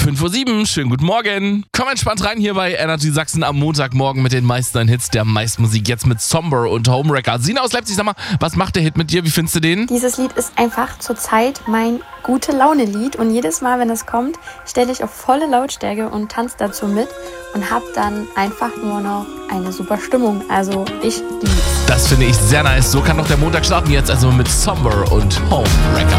5:07 Uhr, schönen guten Morgen. Komm entspannt rein hier bei Energy Sachsen am Montagmorgen mit den meisten Hits der meisten Musik. Jetzt mit Somber und Homewrecker. Sina aus Leipzig, sag mal, was macht der Hit mit dir? Wie findest du den? Dieses Lied ist einfach zurzeit mein Gute-Laune-Lied und jedes Mal, wenn es kommt, stelle ich auf volle Lautstärke und tanze dazu mit und habe dann einfach nur noch eine super Stimmung. Also ich lieb's. Das finde ich sehr nice. So kann doch der Montag starten jetzt, also mit Somber und Homewrecker.